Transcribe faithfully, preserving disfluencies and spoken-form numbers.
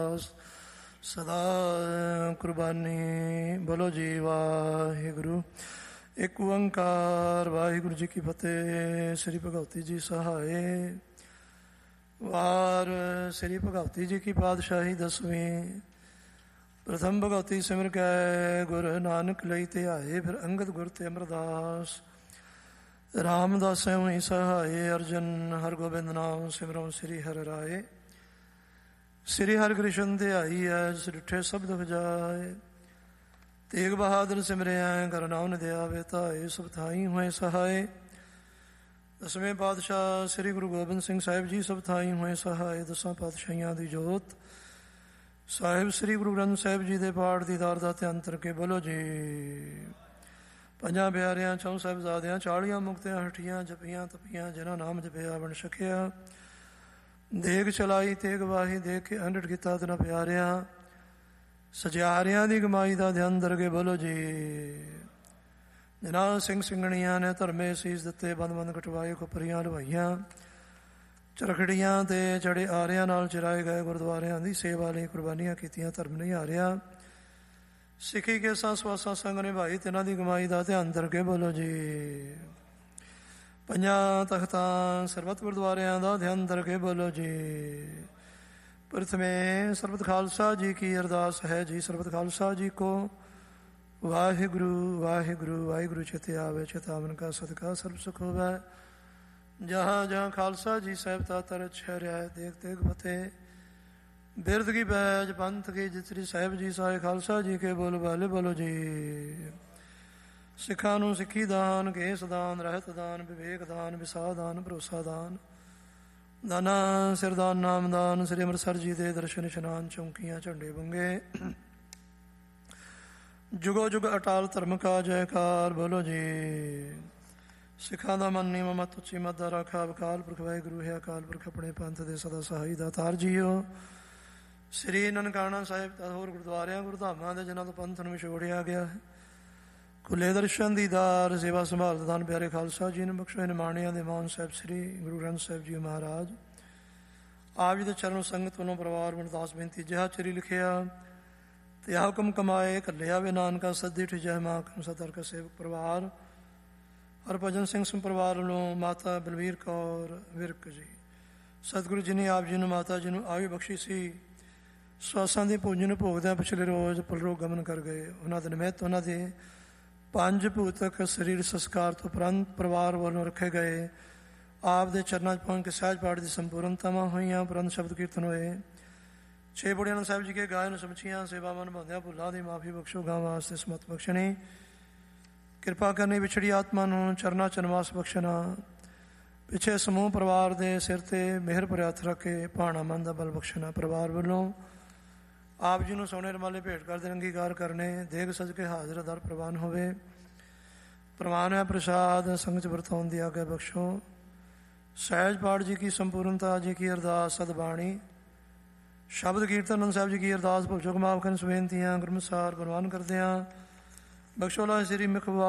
ਸਦਾ ਕੁਰਬਾਨੀ। ਬੋਲੋ ਜੀ ਵਾਹਿਗੁਰੂ। ਇੱਕ ਓੰਕਾਰ ਵਾਹਿਗੁਰੂ ਜੀ ਕੀ ਫਤਿਹ। ਸ੍ਰੀ ਭਗਵਤੀ ਜੀ ਸਹਾਏ। ਵਾਰ ਸ੍ਰੀ ਭਗਵਤੀ ਜੀ ਕੀ ਪਾਤਸ਼ਾਹੀ ਦਸਵੀਂ। ਪ੍ਰਥਮ ਭਗਵਤੀ ਸਿਮਰ ਕੈ ਗੁਰ ਨਾਨਕ ਲਈ ਧਿਆਏ। ਫਿਰ ਅੰਗਦ ਗੁਰ ਤੇ ਅਮਰਦਾਸ ਰਾਮਦਾਸ ਹੋਈ ਸਹਾਏ। ਅਰਜਨ ਹਰਗੋਬਿੰਦ ਨਾਮ ਸਿਮਰਉ ਸ੍ਰੀ ਹਰਿ ਰਾਏ। ਸ੍ਰੀ ਹਰਿ ਕ੍ਰਿਸ਼ਨ ਧਿਆਈ ਐ ਜਿਸ ਡਿਠੇ ਸਭ ਦੁਖ ਜਾਏ। ਤੇਗ ਬਹਾਦਰ ਸਿਮਰਿਆ ਕਰ ਨਾਮ ਦਿਆਵੇ ਧਾਏ। ਸਭ ਥਾਈ ਹੋਏ ਸਹਾਏ। ਦਸਵੇਂ ਪਾਤਸ਼ਾਹ ਸ੍ਰੀ ਗੁਰੂ ਗੋਬਿੰਦ ਸਿੰਘ ਸਾਹਿਬ ਜੀ ਸਭ ਥਾਈ ਹੋਏ ਸਹਾਏ। ਦਸਾਂ ਪਾਤਸ਼ਾਹੀਆਂ ਦੀ ਜੋਤ ਸਾਹਿਬ ਸ੍ਰੀ ਗੁਰੂ ਗ੍ਰੰਥ ਸਾਹਿਬ ਜੀ ਦੇ ਪਾਠ ਦੀ ਦਾਰ ਦਾ ਧਿਆਨ ਕਰਕੇ ਬੋਲੋ ਜੀ। ਪੰਜਾਂ ਪਿਆਰਿਆਂ ਚੌਂ ਸਾਹਿਬਜ਼ਾਦਿਆਂ ਚਾਲੀਆਂ ਮੁਕਤਿਆਂ ਹਠੀਆਂ ਜਪੀਆਂ ਤਪੀਆਂ ਜਿਨ੍ਹਾਂ ਨਾਮ ਜਪਿਆ ਬਣ ਸਕਿਆ। ਦੇਗ ਚਲਾਈ ਤੇਗ ਵਾਹੀ ਦੇਖ ਕੇ ਅੰਡਟ ਕੀਤਾ ਤਨਾ ਪਿਆਰਿਆਂ। ਸਜਿਆਰਿਆਂ ਦੀ ਕਮਾਈ ਦਾ ਧਿਆਨ ਦਰਗੇ ਬੋਲੋ ਜੀ। ਜਿਨ੍ਹਾਂ ਸਿੰਘ ਸਿੰਘਣੀਆਂ ਨੇ ਧਰਮੇ ਸੀਸ ਦਿੱਤੇ ਬੰਦ ਬੰਦ ਕਟਵਾਏ ਖੁਪਰੀਆਂ ਲਵਾਈਆਂ। ਚਰਖੜੀਆਂ ਤੇ ਚੜੇ ਆਰਿਆਂ ਨਾਲ ਚਰਾਏ ਗਏ ਗੁਰਦੁਆਰਿਆਂ ਦੀ ਸੇਵਾ ਲਈ ਕੁਰਬਾਨੀਆਂ ਕੀਤੀਆਂ। ਧਰਮ ਨਹੀਂ ਹਾਰਿਆ। ਸਿੱਖੀ ਕੇ ਸਵਾਸਾਂ ਸੰਗ ਨਿਭਾਈ ਤਿਨਾਂ ਦੀ ਕਮਾਈ ਦਾ ਧਿਆਨ ਦਰਗੇ ਬੋਲੋ ਜੀ। ਪੰਜਾਂ ਤਖਤਾਂ ਸਰਬੱਤ ਗੁਰਦੁਆਰਿਆਂ ਦਾ ਧਿਆਨ ਦਰਗੇ ਬੋਲੋ ਜੀ। ਪ੍ਰਥਮੇ ਸਰਬਤ ਖਾਲਸਾ ਜੀ ਕੀ ਅਰਦਾਸ ਹੈ ਜੀ। ਸਰਬਤ ਖਾਲਸਾ ਜੀ ਕੋ ਵਾਹਿਗੁਰੂ ਵਾਹਿਗੁਰੂ ਵਾਹਿਗੁਰੂ ਚਿਤ ਆਵੇ। ਚਿਤਾਵਨ ਕਾ ਸਦਕਾ ਸਰਬ ਸੁਖ ਹੋਵੇ। ਜਹਾਂ ਜਹਾਂ ਖਾਲਸਾ ਜੀ ਸਾਹਿਬ ਤਾ ਤਰਤ ਸ਼ਹਿਰਿਆ ਦੇਖ ਦੇਖ ਫਤਿਹ। ਬਿਰਦ ਕੀ ਬੈਜ ਪੰਥ ਕੀ ਜਿਤਰੀ ਸਾਹਿਬ ਜੀ ਸਾਏ ਖਾਲਸਾ ਜੀ ਕੇ ਬੋਲ ਬਾਲੇ ਬੋਲੋ ਜੀ। ਸਿੱਖਾਂ ਨੂੰ ਸਿੱਖੀ ਦਾਨ ਕੇਸ ਦਾਨ ਰਹਿਤ ਦਾਨ ਵਿਵੇਕ ਦਾਨ ਵਿਸਾਹ ਦਾਨ ਭਰੋਸਾ ਦਾਨ ਦਾਨਾ ਸਿਰਦਾਨ ਨਾਮਦਾਨ। ਸ੍ਰੀ ਅੰਮ੍ਰਿਤਸਰ ਜੀ ਦੇ ਦਰਸ਼ਨ ਇਸ਼ਨਾਨ ਚੌਂਕੀਆਂ ਝੰਡੇ ਬੰਗੇ। ਜੁਗੋ ਜੁਗ ਅਟਾਲ ਧਰਮ ਕਾ ਜੈਕਾਰ ਬੋਲੋ ਜੀ। ਸਿੱਖਾਂ ਦਾ ਮਨ ਨੀਵਾਂ ਮਤ ਉੱਚੀ ਮਤ ਦਾ ਰਾਖਾ। ਅਕਾਲ ਪੁਰਖ ਵਾਹਿਗੁਰੂ ਹੈ। ਅਕਾਲ ਪੁਰਖ ਆਪਣੇ ਪੰਥ ਦੇ ਸਦਾ ਸਹਾਈ ਦਾਤਾਰ ਜੀਓ। ਸ੍ਰੀ ਨਨਕਾਣਾ ਸਾਹਿਬ ਤਾਂ ਹੋਰ ਗੁਰਦੁਆਰਿਆਂ ਗੁਰਧਾਮਾਂ ਦੇ ਜਿਨ੍ਹਾਂ ਤੋਂ ਪੰਥ ਨੂੰ ਵਿਛੋੜਿਆ ਗਿਆ ਹੈ। ਖੁੱਲੇ ਦਰਸ਼ਨ ਦੀਦਾਰ ਸੇਵਾ ਸੰਭਾਲ ਦਾਨ ਪਿਆਰੇ ਖਾਲਸਾ ਜੀ ਨੇ ਬਖਸ਼ੋ। ਨਿਮਾਣਿਆਂ ਦੇ ਮਾਨ ਸਾਹਿਬ ਸ੍ਰੀ ਗੁਰੂ ਗ੍ਰੰਥ ਸਾਹਿਬ ਜੀ ਮਹਾਰਾਜ ਆਪ ਜੀ ਦੇ ਚਰਨ ਸੰਗਤ ਵੱਲੋਂ ਪਰਿਵਾਰ ਅਰਦਾਸ ਬੇਨਤੀ। ਜਿਹਾ ਚਰੀ ਲਿਖਿਆ ਤੇ ਹੁਕਮ ਕਮਾਏ ਘੱਲਿਆ ਵੇ ਨਾਨਕਾ ਸੱਦੀ ਠਿਜੈ ਮਾਕਮ ਸਦਰ ਕਾ ਸੇਵਕ ਪਰਿਵਾਰ। ਹਰਭਜਨ ਸਿੰਘ ਸਿੰਘ ਪਰਿਵਾਰ ਵੱਲੋਂ ਮਾਤਾ ਬਲਵੀਰ ਕੌਰ ਵਿਰਕ ਜੀ। ਸਤਿਗੁਰੂ ਜੀ ਨੇ ਆਪ ਜੀ ਨੂੰ ਮਾਤਾ ਜੀ ਨੂੰ ਆਯੂ ਬਖਸ਼ੀ ਸੀ। ਸਵਾਸਾਂ ਦੇ ਭੋਜਨ ਭੋਗਦਿਆਂ ਪਿਛਲੇ ਰੋਜ਼ ਪਲਰੋ ਗਮਨ ਕਰ ਗਏ। ਉਹਨਾਂ ਦੇ ਨਿਮਿਤ ਉਹਨਾਂ ਦੇ ਪੰਜ ਭੂਤਕ ਸਰੀਰ ਸੰਸਕਾਰ ਤੋਂ ਉਪਰੰਤ ਪਰਿਵਾਰ ਵੱਲੋਂ ਰੱਖੇ ਗਏ। ਆਪ ਦੇ ਚਰਨਾਂ 'ਚ ਪਹੁੰਚ ਕੇ ਸਹਿਜ ਪਾਠ ਦੀ ਸੰਪੂਰਨਤਾਵਾਂ ਹੋਈਆਂ। ਉਪਰੰਤ ਸ਼ਬਦ ਕੀਰਤਨ ਹੋਏ। ਛੇ ਬੁੜਿਆਂ ਸਾਹਿਬ ਜੀ ਕੇ ਗਾਇਨ ਸਮੁੱਚੀਆਂ ਸੇਵਾਵਾਂ ਨਿਭਾਉਂਦਿਆਂ ਭੁੱਲਾਂ ਦੀ ਮਾਫੀ ਬਖਸ਼ੋ। ਗਾਂ ਵਾਸਤੇ ਸਮਤ ਬਖਸ਼ਣੀ ਕਿਰਪਾ ਕਰਨੀ। ਵਿਛੜੀ ਆਤਮਾ ਨੂੰ ਚਰਨਾ ਚਨਵਾਸ ਬਖਸ਼ਣਾ। ਪਿੱਛੇ ਸਮੂਹ ਪਰਿਵਾਰ ਦੇ ਸਿਰ ਤੇ ਮਿਹਰ ਭਰਿਆ ਹੱਥ ਰੱਖ ਕੇ ਭਾਣਾ ਮਨ ਦਾ ਬਲ ਬਖਸ਼ਣਾ। ਪਰਿਵਾਰ ਵੱਲੋਂ ਆਪ ਜੀ ਨੂੰ ਸੋਨੇ ਰੁਮਾਲੇ ਭੇਟ ਕਰਦੇ ਅੰਗੀਕਾਰ ਕਰਨੇ। ਦੇਗ ਸਜ ਕੇ ਹਾਜ਼ਰ ਦਰ ਪ੍ਰਵਾਨ ਹੋਵੇ। ਪ੍ਰਵਾਨ ਹੈ ਪ੍ਰਸ਼ਾਦ ਸੰਗਤ ਵਰਤਾਉਣ ਦੀ ਆਗਿਆ ਬਖਸ਼ੋ। ਸਹਿਜ ਪਾਠ ਜੀ ਕੀ ਸੰਪੂਰਨਤਾ ਜੀ ਕੀ ਅਰਦਾਸ ਸਦਬਾਣੀ ਸ਼ਬਦ ਕੀਰਤਨ ਸਾਹਿਬ ਜੀ ਕੀ ਅਰਦਾਸ ਭੁਲ ਚੁੱਕ ਮਾਫ ਕਰਨ ਬੇਨਤੀਆਂ ਗੁਰਮੁਖਾਰ ਪ੍ਰਵਾਨ ਕਰਦਿਆਂ ਬਖਸ਼ੋ ਲਾ ਸ੍ਰੀ ਮੁਖਵਾ